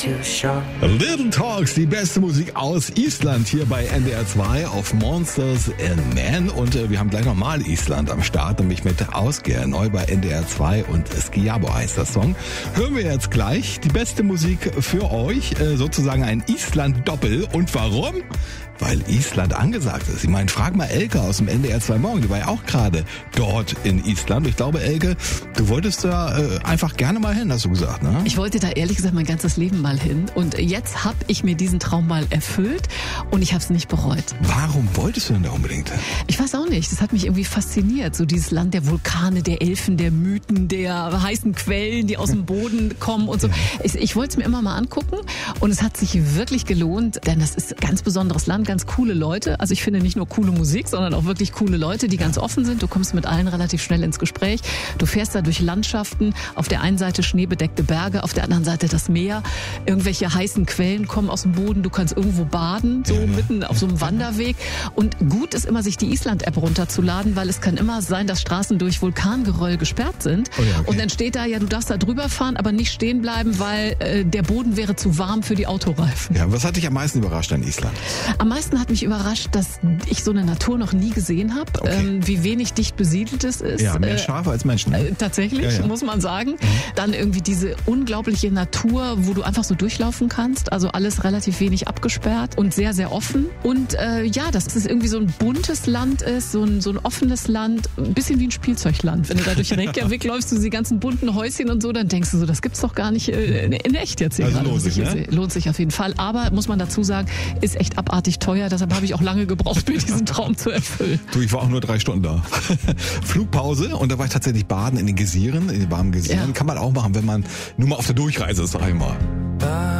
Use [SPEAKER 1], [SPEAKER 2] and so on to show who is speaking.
[SPEAKER 1] Little Talks, die beste Musik aus Island hier bei NDR 2 auf Monsters and Men. Und wir haben gleich nochmal Island am Start, nämlich mit Ausgeir, neu bei NDR 2 und Skiabo heißt der Song. Hören wir jetzt gleich die beste Musik für euch, sozusagen ein Island-Doppel. Und warum? Weil Island angesagt ist. Ich meine, frag mal Elke aus dem NDR 2 Morgen, die war ja auch gerade dort in Island. Ich glaube, Elke, du wolltest da einfach gerne mal hin, hast du gesagt, ne?
[SPEAKER 2] Ich wollte da ehrlich gesagt mein ganzes Leben mal hin. Und jetzt habe ich mir diesen Traum mal erfüllt und ich habe es nicht bereut.
[SPEAKER 1] Warum wolltest du denn da unbedingt hin?
[SPEAKER 2] Ich weiß auch nicht. Das hat mich irgendwie fasziniert. So dieses Land der Vulkane, der Elfen, der Mythen, der heißen Quellen, die aus dem Boden kommen und so. Ich wollte es mir immer mal angucken und es hat sich wirklich gelohnt, denn das ist ein ganz besonderes Land, ganz coole Leute. Also ich finde nicht nur coole Musik, sondern auch wirklich coole Leute, die ganz offen sind. Du kommst mit allen relativ schnell ins Gespräch. Du fährst da durch Landschaften. Auf der einen Seite schneebedeckte Berge, auf der anderen Seite das Meer. Irgendwelche heißen Quellen kommen aus dem Boden. Du kannst irgendwo baden, so mitten auf so einem Wanderweg. Und gut ist immer, sich die Island-App runterzuladen, weil es kann immer sein, dass Straßen durch Vulkangeröll gesperrt sind.
[SPEAKER 1] Oh ja, okay.
[SPEAKER 2] Und dann steht da, ja, du darfst da drüber fahren, aber nicht stehen bleiben, weil der Boden wäre zu warm für die Autoreifen.
[SPEAKER 1] Ja, was hat dich am meisten überrascht an Island?
[SPEAKER 2] Am meisten hat mich überrascht, dass ich so eine Natur noch nie gesehen habe, wie wenig dicht besiedelt es ist.
[SPEAKER 1] Ja, mehr Schafe als Menschen. Ne?
[SPEAKER 2] Tatsächlich, muss man sagen. Dann irgendwie diese unglaubliche Natur, wo du einfach so durchlaufen kannst. Also alles relativ wenig abgesperrt und sehr, sehr offen. Und dass es irgendwie so ein buntes Land ist, so ein offenes Land, ein bisschen wie ein Spielzeugland. Wenn du da durch Reykjavik läufst, du die ganzen bunten Häuschen und so, dann denkst du so, das gibt's doch gar nicht in echt jetzt hier.
[SPEAKER 1] Also
[SPEAKER 2] gerade.
[SPEAKER 1] lohnt sich, ne?
[SPEAKER 2] Lohnt sich auf jeden Fall. Aber, muss man dazu sagen, ist echt abartig teuer. Deshalb habe ich auch lange gebraucht, mir diesen Traum zu erfüllen.
[SPEAKER 1] Du, ich war auch nur 3 Stunden da. Flugpause und da war ich tatsächlich baden in den Geysire, in den warmen Geysire.
[SPEAKER 2] Ja.
[SPEAKER 1] Kann man auch machen, wenn man nur mal auf der Durchreise ist, sag ich mal.